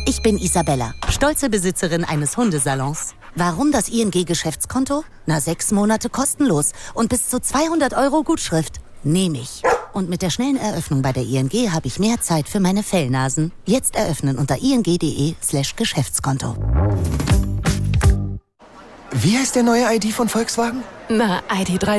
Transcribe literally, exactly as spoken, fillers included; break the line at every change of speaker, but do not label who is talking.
Ich bin Isabella, stolze Besitzerin eines Hundesalons. Warum das I N G-Geschäftskonto? Na, sechs Monate kostenlos und bis zu zweihundert Euro Gutschrift. Nehme ich. Und mit der schnellen Eröffnung bei der I N G habe ich mehr Zeit für meine Fellnasen. Jetzt eröffnen unter ing.de slash Geschäftskonto.
Wie heißt der neue I D von Volkswagen?
Na, I D drei